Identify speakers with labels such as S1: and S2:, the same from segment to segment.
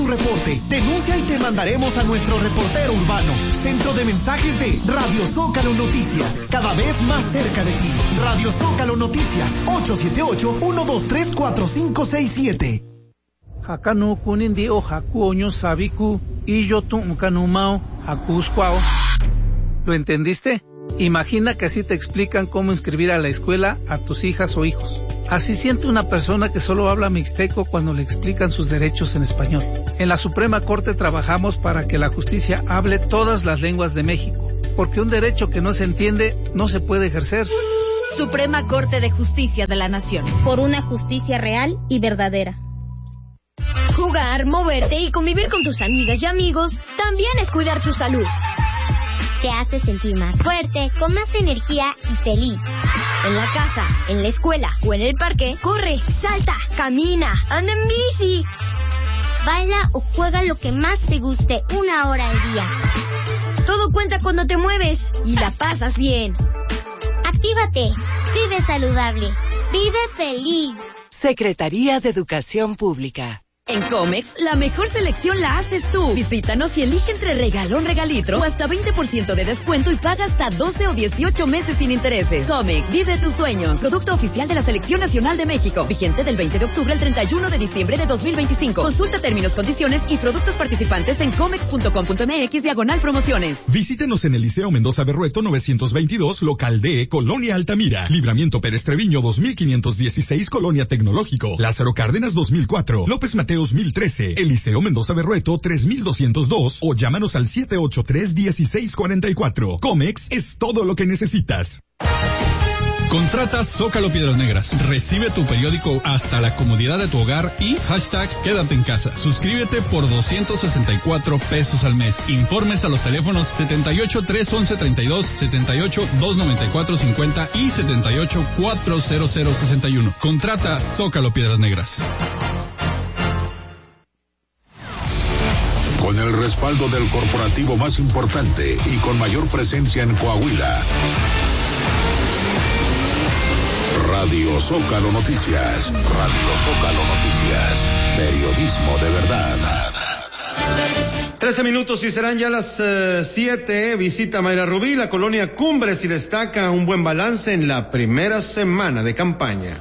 S1: tu reporte. Denuncia y te mandaremos a nuestro reportero urbano. Centro de mensajes de Radio Zócalo Noticias. Cada vez más cerca de ti. Radio Zócalo Noticias. 878-123-4567.
S2: Hakanu kunindi o haku oño sabiku y yo tu kanumao hakuskwao. ¿Lo entendiste? Imagina que así te explican cómo inscribir a la escuela a tus hijas o hijos. Así siente una persona que solo habla mixteco cuando le explican sus derechos en español. En la Suprema Corte trabajamos para que la justicia hable todas las lenguas de México, porque un derecho que no se entiende no se puede ejercer.
S3: Suprema Corte de Justicia de la Nación.
S4: Por una justicia real y verdadera.
S5: Jugar, moverte y convivir con tus amigas y amigos también es cuidar tu salud.
S4: Te hace sentir más fuerte, con más energía y feliz.
S5: En la casa, en la escuela o en el parque, corre, salta, camina, anda en bici.
S4: Baila o juega lo que más te guste 1 hora al día.
S5: Todo cuenta cuando te mueves y la pasas bien.
S4: Actívate, vive saludable, vive feliz.
S6: Secretaría de Educación Pública.
S7: En Comex, la mejor selección la haces tú. Visítanos y elige entre regalón, regalitro o hasta 20% de descuento y paga hasta 12 o 18 meses sin intereses. Comex, vive tus sueños. Producto oficial de la Selección Nacional de México. Vigente del 20 de octubre al 31 de diciembre de 2025. Consulta términos, condiciones y productos participantes en comex.com.mx/promociones.
S8: Visítenos en el Liceo Mendoza Berrueto 922, local D, Colonia Altamira. Libramiento Pérez Treviño 2516, Colonia Tecnológico. Lázaro Cárdenas 2004. López Mateos 1013, Eliseo Mendoza Berrueto 3202 o llámanos al 783-1644. Comex es todo lo que necesitas.
S9: Contrata Zócalo Piedras Negras. Recibe tu periódico hasta la comodidad de tu hogar y hashtag quédate en casa. Suscríbete por 264 pesos al mes. Informes a los teléfonos 78-311-32, 78-294-50 y 78-40061. Contrata Zócalo Piedras Negras.
S10: Con el respaldo del corporativo más importante y con mayor presencia en Coahuila. Radio Zócalo Noticias. Radio Zócalo Noticias. Periodismo de verdad.
S11: 13 minutos y serán ya las 7. Visita Mayra Rubí, la colonia Cumbres, y destaca un buen balance en la primera semana de campaña.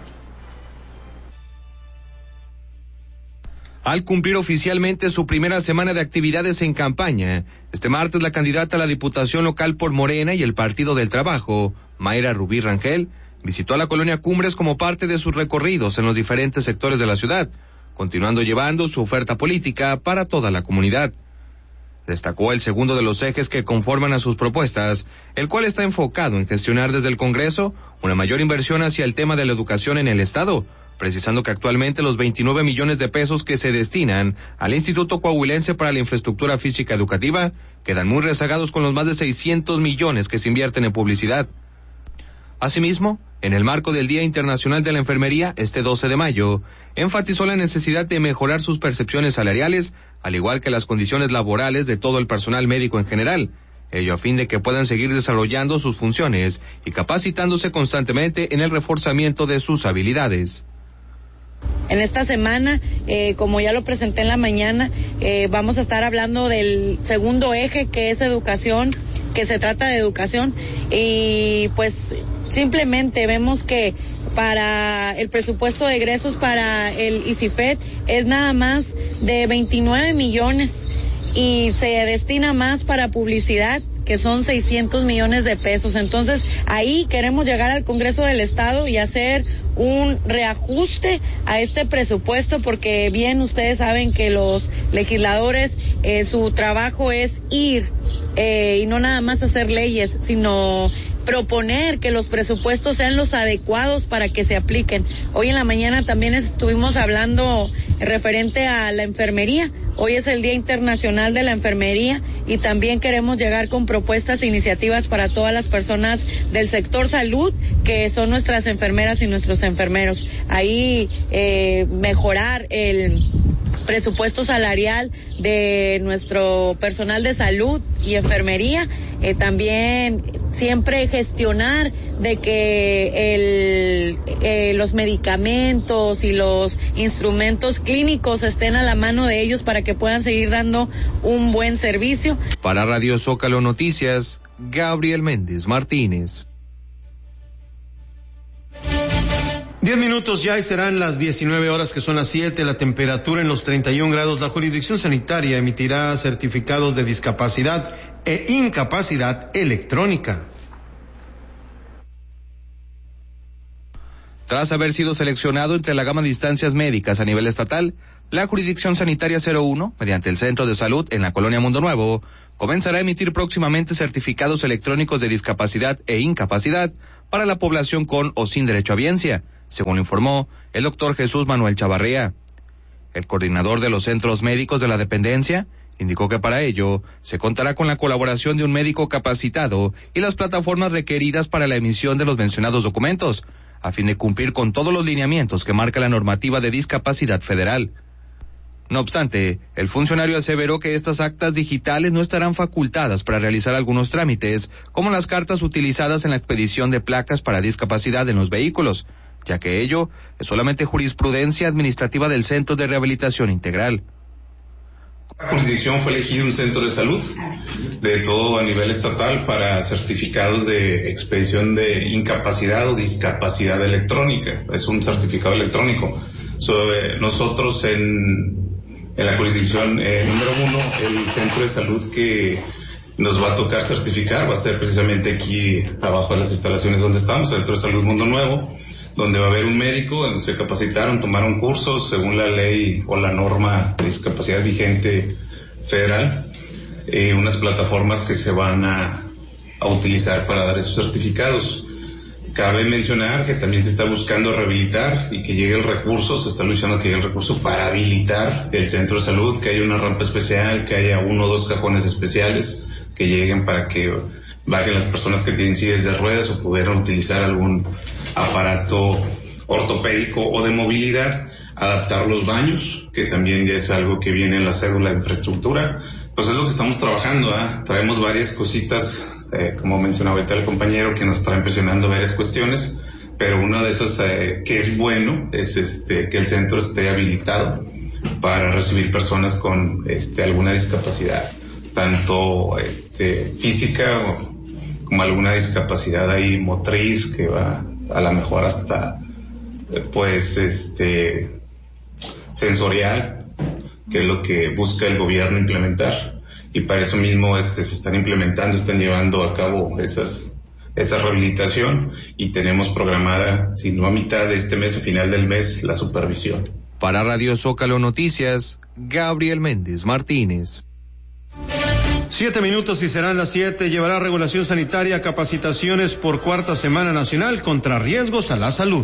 S12: Al cumplir oficialmente su primera semana de actividades en campaña, este martes la candidata a la Diputación Local por Morena y el Partido del Trabajo, Mayra Rubí Rangel, visitó a la colonia Cumbres como parte de sus recorridos en los diferentes sectores de la ciudad, continuando llevando su oferta política para toda la comunidad. Destacó el segundo de los ejes que conforman a sus propuestas, el cual está enfocado en gestionar desde el Congreso una mayor inversión hacia el tema de la educación en el Estado, precisando que actualmente los 29 millones de pesos que se destinan al Instituto Coahuilense para la Infraestructura Física Educativa quedan muy rezagados con los más de 600 millones que se invierten en publicidad. Asimismo, en el marco del Día Internacional de la Enfermería, este 12 de mayo, enfatizó la necesidad de mejorar sus percepciones salariales, al igual que las condiciones laborales de todo el personal médico en general, ello a fin de que puedan seguir desarrollando sus funciones y capacitándose constantemente en el reforzamiento de sus habilidades.
S13: En esta semana, como ya lo presenté en la mañana, vamos a estar hablando del segundo eje, que es educación, que se trata de educación, y pues simplemente vemos que para el presupuesto de egresos para el ICIFED es nada más de 29 millones y se destina más para publicidad, que son 600 millones de pesos. Entonces, ahí queremos llegar al Congreso del Estado y hacer un reajuste a este presupuesto, porque bien ustedes saben que los legisladores, su trabajo es ir y no nada más hacer leyes, sino proponer que los presupuestos sean los adecuados para que se apliquen. Hoy en la mañana también estuvimos hablando referente a la enfermería. Hoy es el Día Internacional de la Enfermería y también queremos llegar con propuestas e iniciativas para todas las personas del sector salud, que son nuestras enfermeras y nuestros enfermeros. Ahí mejorar el presupuesto salarial de nuestro personal de salud y enfermería, también siempre gestionar de que los medicamentos y los instrumentos clínicos estén a la mano de ellos para que puedan seguir dando un buen servicio.
S12: Para Radio Zócalo Noticias, Gabriel Méndez Martínez.
S11: 10 minutos ya y serán las 19 horas, que son las 7, la temperatura en los 31 grados. La jurisdicción sanitaria emitirá certificados de discapacidad e incapacidad electrónica.
S12: Tras haber sido seleccionado entre la gama de instancias médicas a nivel estatal, la jurisdicción sanitaria 01, mediante el Centro de Salud en la Colonia Mundo Nuevo, comenzará a emitir próximamente certificados electrónicos de discapacidad e incapacidad para la población con o sin derecho a biencia, según lo informó el doctor Jesús Manuel Chavarría. El coordinador de los centros médicos de la dependencia indicó que para ello se contará con la colaboración de un médico capacitado y las plataformas requeridas para la emisión de los mencionados documentos, a fin de cumplir con todos los lineamientos que marca la normativa de discapacidad federal. No obstante, el funcionario aseveró que estas actas digitales no estarán facultadas para realizar algunos trámites, como las cartas utilizadas en la expedición de placas para discapacidad en los vehículos, ya que ello es solamente jurisprudencia administrativa del Centro de Rehabilitación Integral.
S14: La jurisdicción fue elegido un centro de salud de todo a nivel estatal para certificados de expedición de incapacidad o discapacidad electrónica. Es un certificado electrónico. Nosotros en la jurisdicción número 1, el centro de salud que nos va a tocar certificar va a ser precisamente aquí abajo de las instalaciones donde estamos, el Centro de Salud Mundo Nuevo, donde va a haber un médico, donde se capacitaron, tomaron cursos según la ley o la norma de discapacidad vigente federal, unas plataformas que se van a utilizar para dar esos certificados. Cabe mencionar que también se está buscando rehabilitar y que llegue el recurso, se está luchando que llegue el recurso para habilitar el centro de salud, que haya una rampa especial, que haya 1 o 2 cajones especiales que lleguen para que bajen las personas que tienen sillas de ruedas o pudieran utilizar algún aparato ortopédico o de movilidad, adaptar los baños, que también ya es algo que viene en la cédula de infraestructura. Pues es lo que estamos trabajando, traemos varias cositas, como mencionaba ahorita el compañero, que nos está impresionando varias cuestiones, pero una de esas que es bueno es que el centro esté habilitado para recibir personas con alguna discapacidad, tanto física como alguna discapacidad ahí motriz, que va a lo mejor hasta sensorial, que es lo que busca el gobierno implementar, y para eso mismo se están implementando, están llevando a cabo esa rehabilitación, y tenemos programada, si no a mitad de este mes, a final del mes, la supervisión.
S12: Para Radio Zócalo Noticias, Gabriel Méndez Martínez.
S11: 7 minutos y serán las 7. Llevará regulación sanitaria capacitaciones por 4ª Semana Nacional contra Riesgos a la Salud.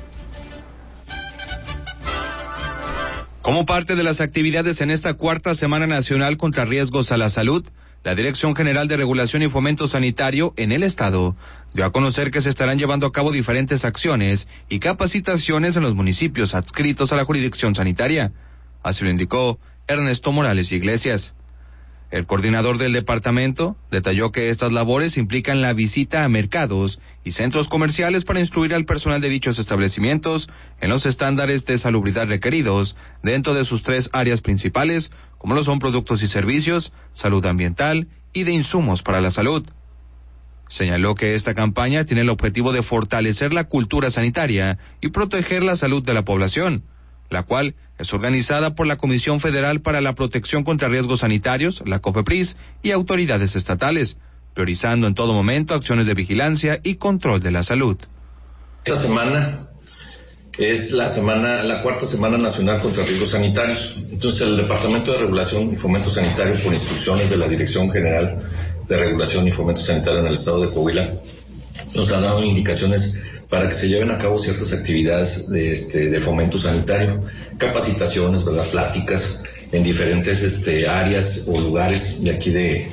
S12: Como parte de las actividades en esta 4ª Semana Nacional contra Riesgos a la Salud, la Dirección General de Regulación y Fomento Sanitario en el Estado dio a conocer que se estarán llevando a cabo diferentes acciones y capacitaciones en los municipios adscritos a la jurisdicción sanitaria. Así lo indicó Ernesto Morales Iglesias. El coordinador del departamento detalló que estas labores implican la visita a mercados y centros comerciales para instruir al personal de dichos establecimientos en los estándares de salubridad requeridos dentro de sus 3 áreas principales, como lo son productos y servicios, salud ambiental y de insumos para la salud. Señaló que esta campaña tiene el objetivo de fortalecer la cultura sanitaria y proteger la salud de la población, la cual es organizada por la Comisión Federal para la Protección contra Riesgos Sanitarios, la COFEPRIS, y autoridades estatales, priorizando en todo momento acciones de vigilancia y control de la salud.
S15: Esta semana es la 4ª Semana Nacional contra Riesgos Sanitarios. Entonces, el Departamento de Regulación y Fomento Sanitario, por instrucciones de la Dirección General de Regulación y Fomento Sanitario en el Estado de Coahuila, nos ha dado indicaciones para que se lleven a cabo ciertas actividades de fomento sanitario, capacitaciones, pláticas en diferentes áreas o lugares de aquí de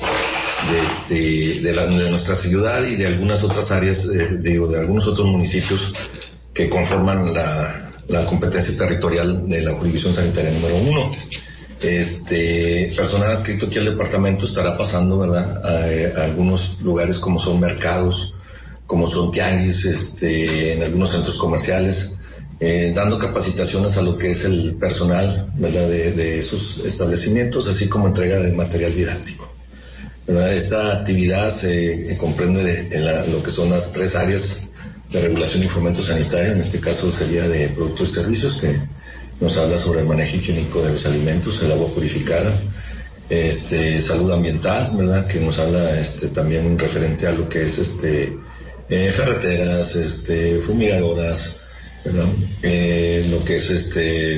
S15: nuestra ciudad y de algunas otras áreas, de algunos otros municipios que conforman la competencia territorial de la jurisdicción sanitaria número 1. personal adscrito aquí al departamento estará pasando, ¿verdad?, a algunos lugares como son mercados, como son tianguis, en algunos centros comerciales, dando capacitaciones a lo que es el personal, ¿verdad?, de esos establecimientos, así como entrega de material didáctico, ¿verdad? Esta actividad se comprende lo que son las 3 áreas de regulación y fomento sanitario. En este caso sería de productos y servicios, que nos habla sobre el manejo higiénico de los alimentos, el agua purificada, salud ambiental, ¿verdad?, que nos habla también referente a lo que es ferreteras, fumigadoras, ¿verdad?, lo que es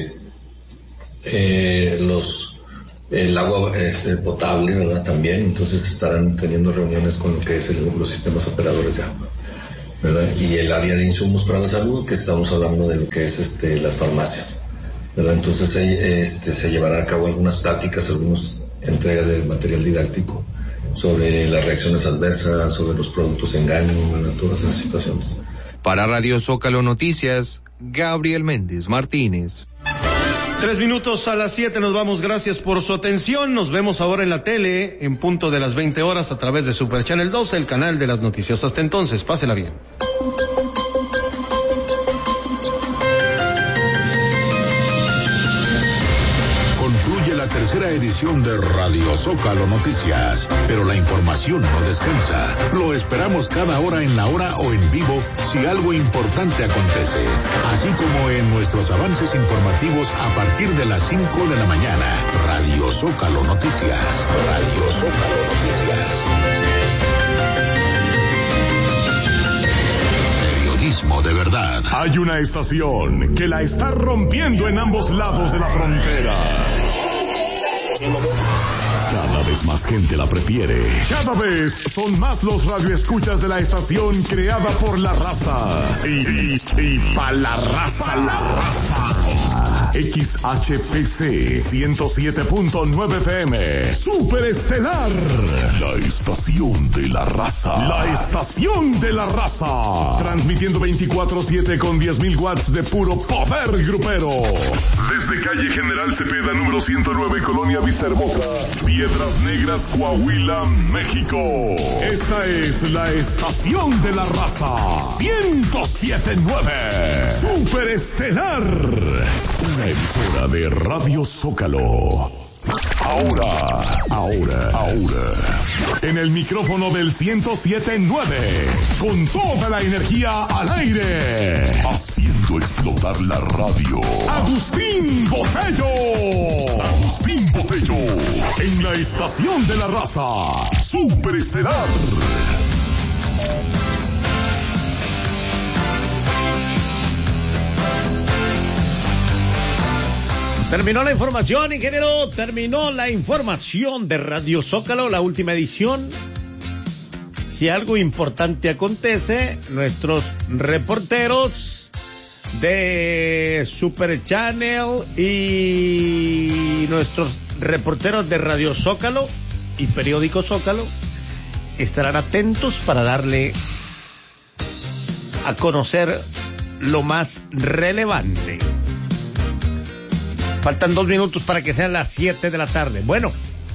S15: el agua potable, ¿verdad?, también. Entonces estarán teniendo reuniones con lo que es los sistemas operadores de agua, ¿verdad?, y el área de insumos para la salud, que estamos hablando de lo que es las farmacias, ¿verdad? Entonces se llevará a cabo algunas pláticas, algunas entregas de material didáctico sobre las reacciones adversas, sobre los productos engaño, ¿verdad?, todas esas situaciones.
S12: Para Radio Zócalo Noticias, Gabriel Méndez Martínez.
S11: 3 minutos a las 7 nos vamos, gracias por su atención. Nos vemos ahora en la tele, en punto de las 20 horas, a través de Super Channel 12, el canal de las noticias. Hasta entonces, pásela bien.
S10: La tercera edición de Radio Zócalo Noticias, pero la información no descansa. Lo esperamos cada hora en la hora o en vivo si algo importante acontece, así como en nuestros avances informativos a partir de las 5 de la mañana. Radio Zócalo Noticias. Radio Zócalo Noticias. Periodismo de verdad.
S16: Hay una estación que la está rompiendo en ambos lados de la frontera. Cada vez más gente la prefiere. Cada vez son más los radioescuchas de la estación creada por la raza. Y pa' la raza, XHPC 107.9 FM. Superestelar. La estación de la raza. La estación de la raza. Transmitiendo 24/7 con 10,000 watts de puro poder grupero. Desde calle General Cepeda, número 109, Colonia Vista Hermosa, Piedras Negras, Coahuila, México. Esta es la estación de la raza. 107.9. Superestelar. Una emisora de Radio Zócalo. Ahora. En el micrófono del 107.9. Con toda la energía al aire. Haciendo explotar la radio. Agustín Botello. En la estación de la raza. Superestelar.
S17: Terminó la información, ingeniero. Terminó la información de Radio Zócalo, la última edición. Si algo importante acontece, nuestros reporteros de Super Channel y nuestros reporteros de Radio Zócalo y Periódico Zócalo estarán atentos para darle a conocer lo más relevante. Faltan 2 minutos para que sean las 7 de la tarde. Bueno.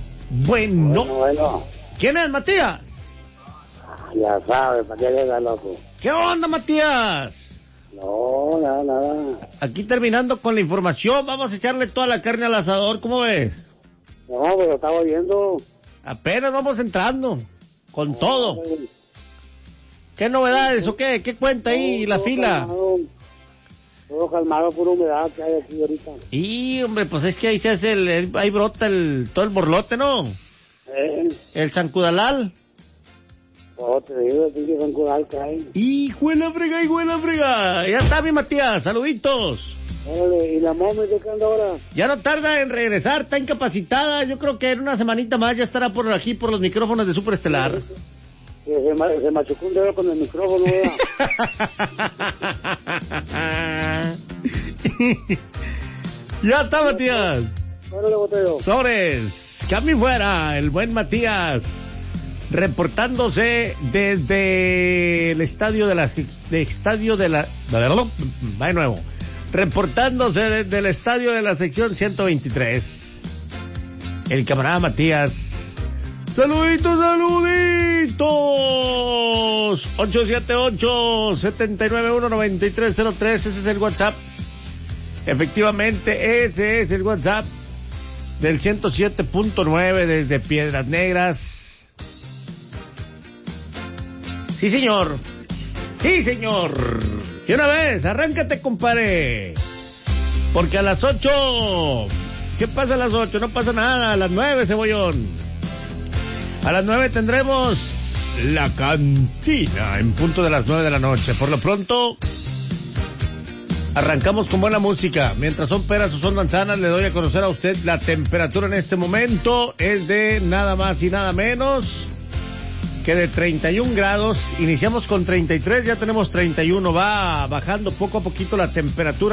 S17: ¿Quién es, Matías?
S18: Ya sabes, ¿para qué llega, loco?
S17: ¿Qué onda, Matías?
S18: No, nada.
S17: Aquí terminando con la información, vamos a echarle toda la carne al asador, ¿cómo ves?
S18: No, pues lo estaba viendo.
S17: Apenas vamos entrando, con todo. ¿Qué novedades o qué? ¿Qué cuenta ahí la fila?
S18: Todo calmado por humedad que hay aquí ahorita.
S17: Y, hombre, pues es que ahí se hace ahí brota todo el borlote, ¿no? El Zancudalal.
S18: Oh, te digo, el pinche Zancudal que hay.
S17: ¡Hijo de la frega! Ya está, mi Matías, saluditos.
S18: Órale, ¿y la mami de qué anda ahora?
S17: Ya no tarda en regresar, está incapacitada. Yo creo que en una semanita más ya estará por aquí, por los micrófonos de Superestelar.
S18: Se machucó un dedo con el micrófono, ¿verdad?
S17: Ya está, Matías.
S18: Órale, Botello.
S17: Sobres. Cami fuera, el buen Matías. Reportándose desde el estadio de la... Va de nuevo. Reportándose desde el estadio de la sección 123. el camarada Matías. Saluditos, saluditos. 878-791-9303, ese es el WhatsApp. Efectivamente, ese es el WhatsApp del 107.9 desde Piedras Negras. Sí, señor. Sí, señor. Y una vez, arráncate, compadre. Porque a las 8... ¿Qué pasa a las 8? No pasa nada. A las 9, cebollón. A las 9 tendremos la cantina en punto de las 9 de la noche. Por lo pronto, arrancamos con buena música. Mientras son peras o son manzanas, le doy a conocer a usted la temperatura en este momento. Es de nada más y nada menos que de 31 grados. Iniciamos con 33, ya tenemos 31. Va bajando poco a poquito la temperatura.